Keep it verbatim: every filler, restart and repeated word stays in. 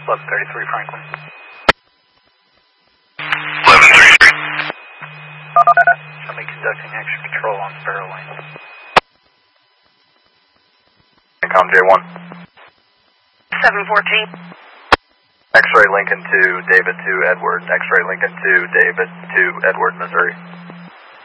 eleven thirty-three Franklin. eleven thirty-three. Show me conducting extra patrol on Sparrow Lane. Com J one. seven fourteen. X-ray Lincoln two, David two, Edward. X-ray Lincoln two, David two, Edward, Missouri.